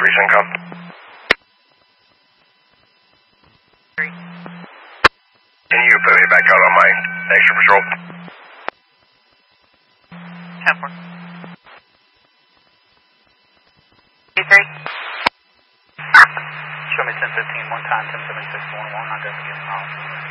recent cop. Can you put me back out on my extra patrol? 10-4. 3. Show me 1015 one time, 1076 1 1. I'll definitely get an